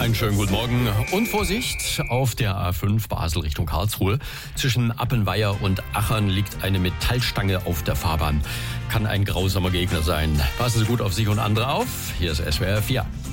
Einen schönen guten Morgen und Vorsicht, auf der A5 Basel Richtung Karlsruhe. Zwischen Appenweier und Achern liegt eine Metallstange auf der Fahrbahn. Kann ein grausamer Gegner sein. Passen Sie gut auf sich und andere auf. Hier ist SWR 4.